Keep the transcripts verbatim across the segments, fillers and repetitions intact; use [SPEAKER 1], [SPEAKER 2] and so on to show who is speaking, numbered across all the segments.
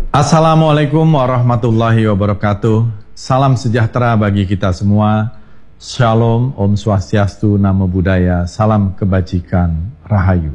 [SPEAKER 1] Assalamualaikum warahmatullahi wabarakatuh. Salam sejahtera bagi kita semua. Shalom, Om Swastiastu, Namo Buddhaya, salam kebajikan, Rahayu.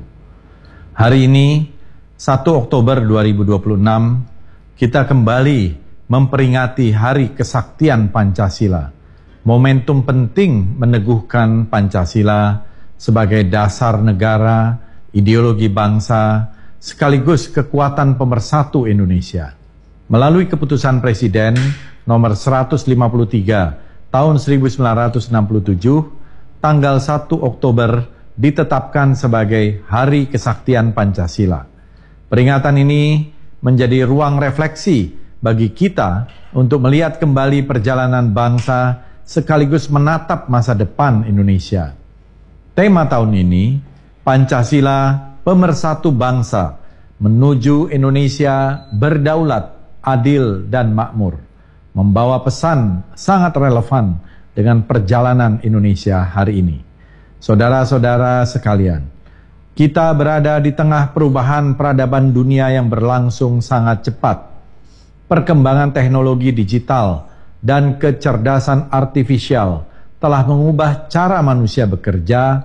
[SPEAKER 1] Hari ini, satu Oktober dua ribu dua puluh enam, kita kembali memperingati Hari Kesaktian Pancasila. Momentum penting meneguhkan Pancasila sebagai dasar negara, ideologi bangsa, sekaligus kekuatan pemersatu Indonesia. Melalui keputusan Presiden nomor seratus lima puluh tiga tahun seribu sembilan ratus enam puluh tujuh, tanggal satu Oktober ditetapkan sebagai Hari Kesaktian Pancasila. Peringatan ini menjadi ruang refleksi bagi kita untuk melihat kembali perjalanan bangsa sekaligus menatap masa depan Indonesia. Tema tahun ini, Pancasila Pemersatu bangsa menuju Indonesia berdaulat, adil, dan makmur, membawa pesan sangat relevan dengan perjalanan Indonesia hari ini. Saudara-saudara sekalian, kita berada di tengah perubahan peradaban dunia yang berlangsung sangat cepat. Perkembangan teknologi digital dan kecerdasan artifisial telah mengubah cara manusia bekerja,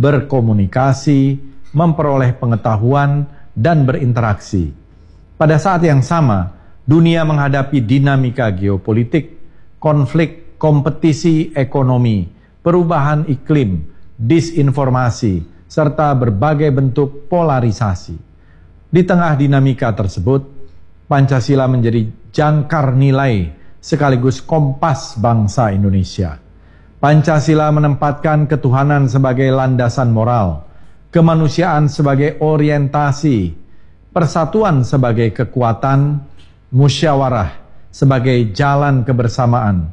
[SPEAKER 1] berkomunikasi, memperoleh pengetahuan, dan berinteraksi. Pada saat yang sama, dunia menghadapi dinamika geopolitik, konflik, kompetisi ekonomi, perubahan iklim, disinformasi, serta berbagai bentuk polarisasi. Di tengah dinamika tersebut, Pancasila menjadi jangkar nilai sekaligus kompas bangsa Indonesia. Pancasila menempatkan ketuhanan sebagai landasan moral, kemanusiaan sebagai orientasi, persatuan sebagai kekuatan, musyawarah sebagai jalan kebersamaan,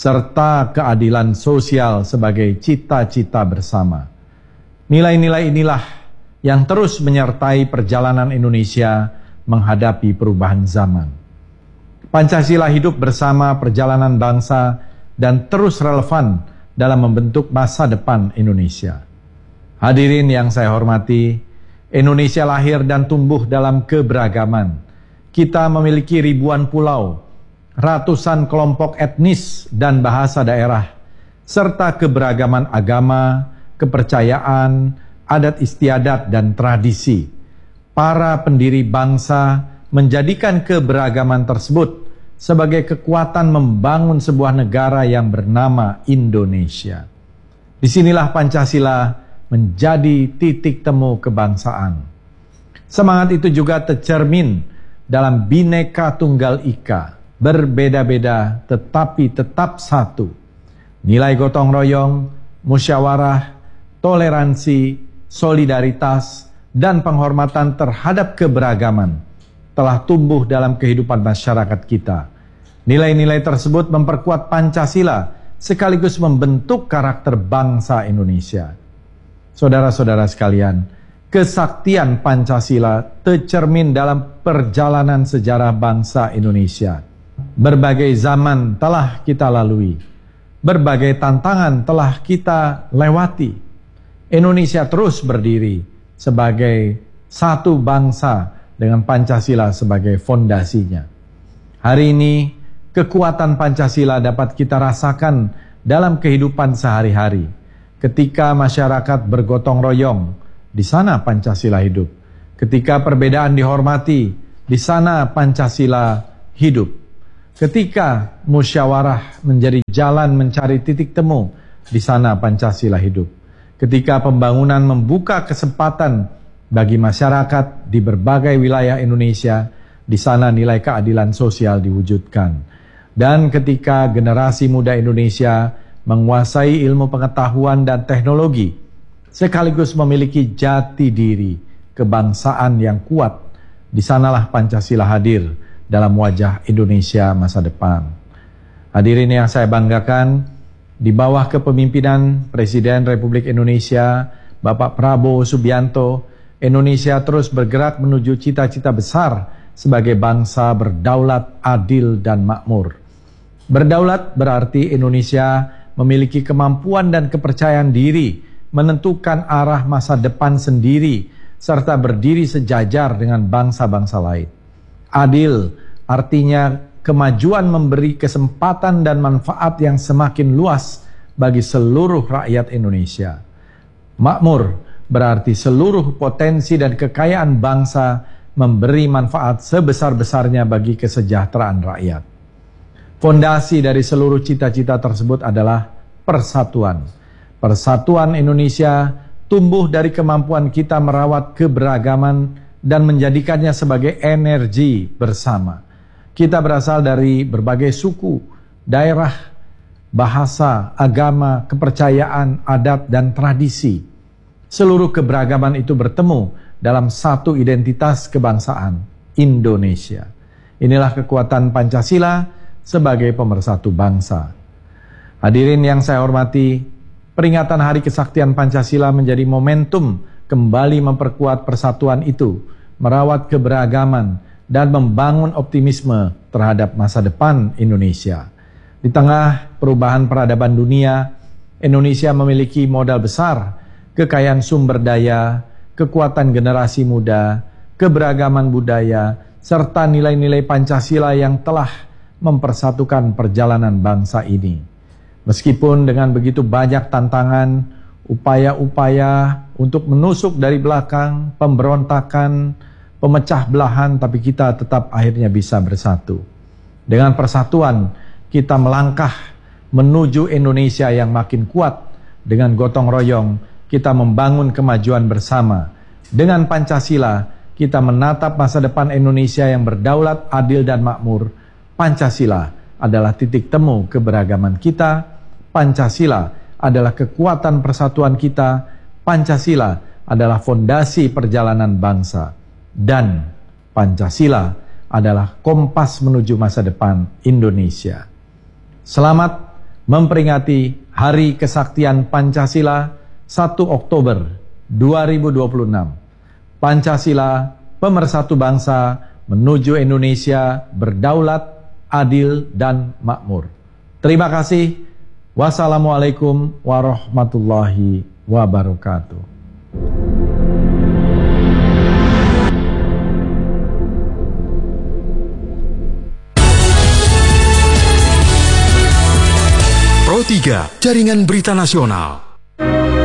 [SPEAKER 1] serta keadilan sosial sebagai cita-cita bersama. Nilai-nilai inilah yang terus menyertai perjalanan Indonesia menghadapi perubahan zaman. Pancasila hidup bersama perjalanan bangsa dan terus relevan dalam membentuk masa depan Indonesia. Hadirin yang saya hormati, Indonesia lahir dan tumbuh dalam keberagaman. Kita memiliki ribuan pulau, ratusan kelompok etnis dan bahasa daerah, serta keberagaman agama, kepercayaan, adat istiadat, dan tradisi. Para pendiri bangsa menjadikan keberagaman tersebut sebagai kekuatan membangun sebuah negara yang bernama Indonesia. Disinilah Pancasila menjadi titik temu kebangsaan. Semangat itu juga tercermin dalam Bhinneka Tunggal Ika, berbeda-beda tetapi tetap satu. Nilai gotong royong, musyawarah, toleransi, solidaritas, dan penghormatan terhadap keberagaman telah tumbuh dalam kehidupan masyarakat kita. Nilai-nilai tersebut memperkuat Pancasila sekaligus membentuk karakter bangsa Indonesia. Saudara-saudara sekalian, kesaktian Pancasila tercermin dalam perjalanan sejarah bangsa Indonesia. Berbagai zaman telah kita lalui, berbagai tantangan telah kita lewati. Indonesia terus berdiri sebagai satu bangsa dengan Pancasila sebagai fondasinya. Hari ini, kekuatan Pancasila dapat kita rasakan dalam kehidupan sehari-hari. Ketika masyarakat bergotong royong, di sana Pancasila hidup. Ketika perbedaan dihormati, di sana Pancasila hidup. Ketika musyawarah menjadi jalan mencari titik temu, di sana Pancasila hidup. Ketika pembangunan membuka kesempatan bagi masyarakat di berbagai wilayah Indonesia, di sana nilai keadilan sosial diwujudkan. Dan ketika generasi muda Indonesia menguasai ilmu pengetahuan dan teknologi, sekaligus memiliki jati diri kebangsaan yang kuat, di sanalah Pancasila hadir dalam wajah Indonesia masa depan. Hadirin yang saya banggakan, di bawah kepemimpinan Presiden Republik Indonesia, Bapak Prabowo Subianto, Indonesia terus bergerak menuju cita-cita besar sebagai bangsa berdaulat, adil, dan makmur. Berdaulat berarti Indonesia memiliki kemampuan dan kepercayaan diri menentukan arah masa depan sendiri serta berdiri sejajar dengan bangsa-bangsa lain. Adil Artinya kemajuan memberi kesempatan dan manfaat yang semakin luas bagi seluruh rakyat Indonesia. Makmur berarti seluruh potensi dan kekayaan bangsa memberi manfaat sebesar-besarnya bagi kesejahteraan rakyat. Fondasi dari seluruh cita-cita tersebut adalah persatuan. Persatuan Indonesia tumbuh dari kemampuan kita merawat keberagaman dan menjadikannya sebagai energi bersama. Kita berasal dari berbagai suku, daerah, bahasa, agama, kepercayaan, adat, dan tradisi. Seluruh keberagaman itu bertemu dalam satu identitas kebangsaan, Indonesia. Inilah kekuatan Pancasila sebagai pemersatu bangsa. Hadirin yang saya hormati, peringatan Hari Kesaktian Pancasila menjadi momentum kembali memperkuat persatuan itu, merawat keberagaman, dan membangun optimisme terhadap masa depan Indonesia. Di tengah perubahan peradaban dunia, Indonesia memiliki modal besar, kekayaan sumber daya, kekuatan generasi muda, keberagaman budaya, serta nilai-nilai Pancasila yang telah mempersatukan perjalanan bangsa ini. Meskipun dengan begitu banyak tantangan, upaya-upaya untuk menusuk dari belakang, pemberontakan, pemecah belahan, tapi kita tetap akhirnya bisa bersatu. Dengan persatuan, kita melangkah menuju Indonesia yang makin kuat. Dengan gotong royong, kita membangun kemajuan bersama. Dengan Pancasila, kita menatap masa depan Indonesia yang berdaulat, adil, dan makmur. Pancasila adalah titik temu keberagaman kita. Pancasila adalah kekuatan persatuan kita. Pancasila adalah fondasi perjalanan bangsa. Dan Pancasila adalah kompas menuju masa depan Indonesia. Selamat memperingati Hari Kesaktian Pancasila satu Oktober dua ribu dua puluh enam. Pancasila, pemersatu bangsa menuju Indonesia berdaulat, adil, dan makmur. Terima kasih. Wassalamualaikum warahmatullahi wabarakatuh.
[SPEAKER 2] Pro tiga, Jaringan Berita Nasional.